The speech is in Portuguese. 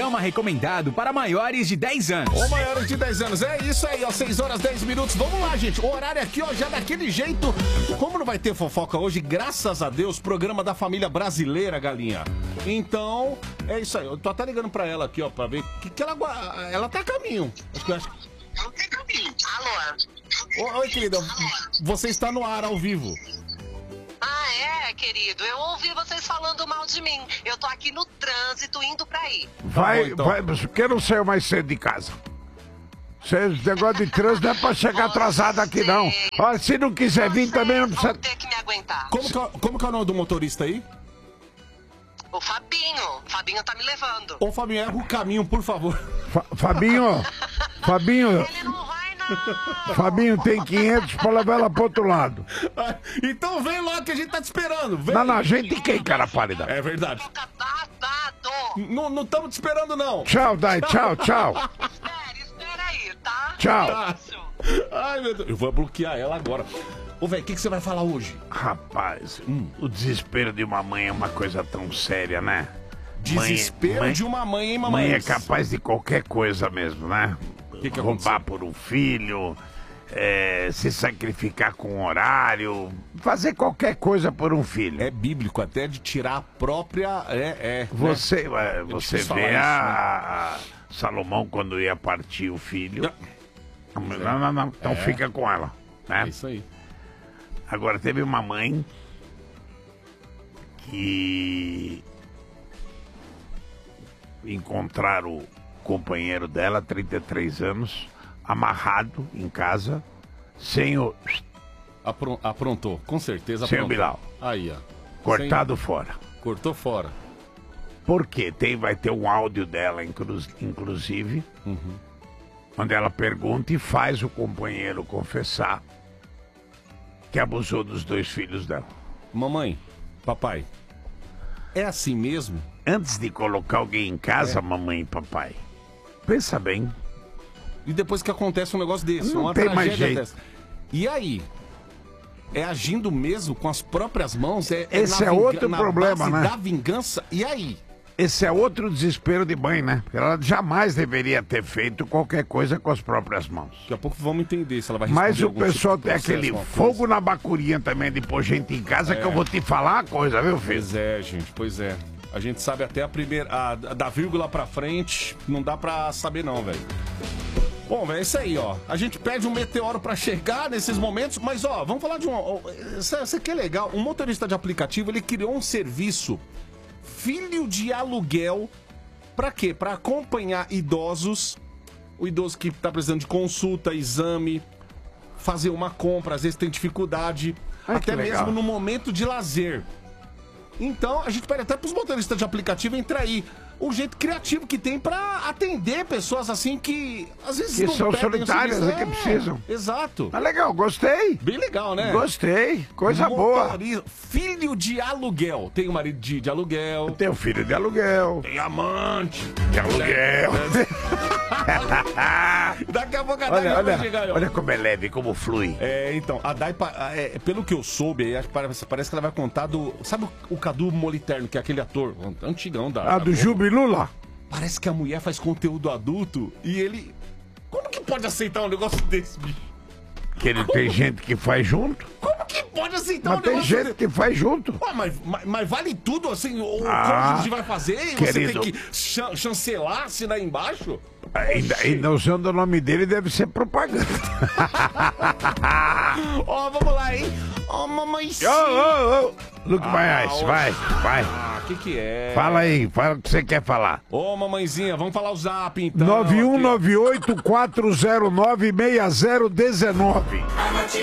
programa recomendado para maiores de 10 anos. Ou maiores de 10 anos. É isso aí, ó. 6 horas, 10 minutos. Vamos lá, gente. O horário aqui, ó, já daquele jeito. Como não vai ter fofoca hoje, graças a Deus, programa da família brasileira, galinha. Então, é isso aí. Eu tô até ligando pra ela aqui, ó, pra ver que ela tá a caminho. Acho que... Não tem caminho. Alô? Oi, querida. Você está no ar, ao vivo. Ah, é, querido? Eu ouvi vocês falando mal de mim. Eu tô aqui no trânsito, indo pra aí. Vai, então. vai, por que não saiu mais cedo de casa? Esse negócio de trânsito não é pra chegar atrasado aqui, não. Olha, se não quiser vir também não precisa... Vão ter que me aguentar. Como que é o nome do motorista aí? O Fabinho. O Fabinho tá me levando. Ô, Fabinho, erra o caminho, por favor. Fabinho, Ele não vai, não. Fabinho, tem 500 pra levar ela pro outro lado. Então vem logo que a gente tá te esperando. Vem. Não, gente quem, cara pálida? É verdade. Fica babado. Não estamos te esperando, não. Tchau, Dai, tchau, tchau. Espera aí, tá? Tchau. Tá. Ai, meu Deus. Eu vou bloquear ela agora. Ô, velho, o que você vai falar hoje? Rapaz, o desespero de uma mãe é uma coisa tão séria, né? Desespero de uma mãe, hein, mamãe? Mãe é capaz de qualquer coisa mesmo, né? Que roubar por um filho, se sacrificar com horário, fazer qualquer coisa por um filho. É bíblico até de tirar a própria... Você difícil vê falar Salomão quando ia partir o filho. Não. Então fica com ela, né? É isso aí. Agora, teve uma mãe que encontraram o companheiro dela, 33 anos, amarrado em casa, sem o... Aprontou, com certeza Sem o aprontou. Bilal. Aí, ó. Cortado fora. Cortou fora. Por quê? Vai ter um áudio dela, inclusive, onde ela pergunta e faz o companheiro confessar que abusou dos 2 filhos dela. Mamãe, papai, é assim mesmo? Antes de colocar alguém em casa, mamãe e papai, pensa bem. E depois que acontece um negócio desse, Não uma tem mais tragédia jeito. dessa. E aí? É agindo mesmo com as próprias mãos? Esse é outro problema, né? Da vingança? E aí? Esse é outro desespero de mãe, né? Ela jamais deveria ter feito qualquer coisa com as próprias mãos. Daqui a pouco vamos entender se ela vai responder. Mas o algum pessoal tipo de tem aquele processo, fogo na bacurinha também de pôr gente em casa, que eu vou te falar uma coisa, viu, filho? Pois é, gente, pois é. A gente sabe até a primeira, da vírgula pra frente, não dá pra saber não, velho. Bom, velho, é isso aí, ó. A gente pede um meteoro pra chegar nesses momentos, mas, ó, vamos falar de isso aqui é legal. Um motorista de aplicativo, ele criou um serviço filho de aluguel. Pra quê? Pra acompanhar idosos. O idoso que tá precisando de consulta, exame, fazer uma compra, às vezes tem dificuldade. Ai, até que legal. mesmo no momento de lazer. Então, a gente pede até pros motoristas de aplicativo entrar aí. O jeito criativo que tem pra atender pessoas assim que às vezes Que não são pedem o solitárias, serviço. que precisam. Exato. Tá legal, gostei. Bem legal, né? Gostei, coisa boa. Filho de aluguel. Tem o marido de aluguel. Tem o filho de aluguel. Tem amante. De aluguel. Daqui a pouco a Dai vai chegar. Olha como é leve, como flui. Então, a Dai, pelo que eu soube, parece que ela vai contar do... Sabe o Cadu Moliterno, que é aquele ator antigão da... Do Jubilula? Parece que a mulher faz conteúdo adulto e ele... Como que pode aceitar um negócio desse, bicho? Que ele tem gente que faz junto? Como que pode aceitar Mas um tem negócio gente que faz junto. Ué, mas vale tudo assim? O cônjuge vai fazer e você querido, tem que chancelar, assinar embaixo? Ainda usando o nome dele deve ser propaganda. Ó, vamos lá, hein? Ó, mamãe. Luke Maias, vai. Que é? Fala aí, fala o que você quer falar. Ô, mamãezinha, vamos falar o zap, então. 9198-409-6019.